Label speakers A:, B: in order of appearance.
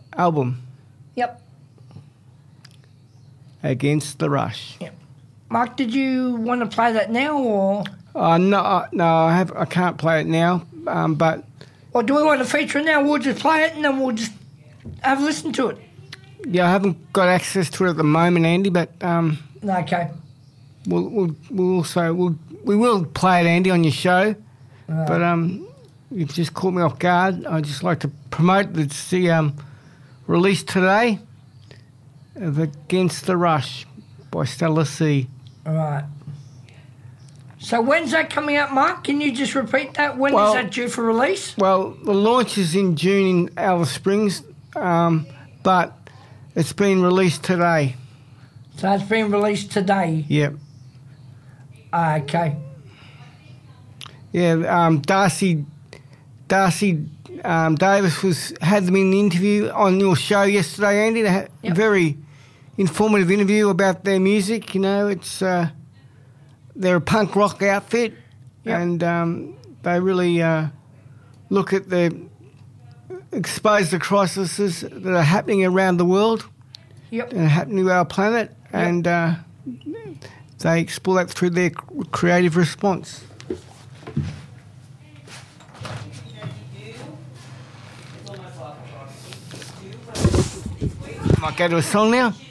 A: album,
B: Yep.
A: Against the Rush.
B: Yep. Mark, did you want to play that now, or?
A: No, I can't play it now, but...
B: Or do we want to feature it now? We'll just play it and then we'll just have a listen to it.
A: Yeah, I haven't got access to it at the moment, Andy, but...
B: Okay.
A: We will play it, Andy, on your show, but you've just caught me off guard. I'd just like to promote the release today of Against the Rush by Stella C.
B: All right. So when's that coming out, Mark? Can you just repeat that? When is that due for release?
A: Well, the launch is in June in Alice Springs, but it's been released today.
B: So it's been released today?
A: Yep.
B: Okay.
A: Yeah, Darcy Davis had them in the interview on your show yesterday, Andy. They had a very informative interview about their music. You know, it's they're a punk rock outfit, and they really look at expose the crises that are happening around the world and are happening to our planet, and they explore that through their creative response. Might go to a song now.